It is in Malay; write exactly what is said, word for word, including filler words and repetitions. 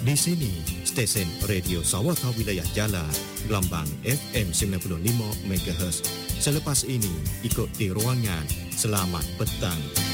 Di sini, stesen Radio Sawata Wilayah Jala, gelombang F M sembilan puluh lima megahertz. Selepas ini, ikuti ruangan Selamat Petang.